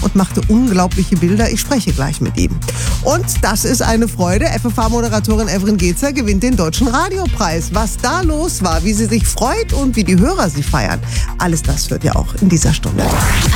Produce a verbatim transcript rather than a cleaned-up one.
und machte unglaubliche Bilder. Ich spreche gleich mit ihm. Und das ist eine Freude. F F H-Moderatorin Evren Gezer gewinnt den Deutschen Radiopreis. Was da los war, wie sie sich freut und wie die Hörer sie feiern. Alles das hört ihr auch in dieser Stunde.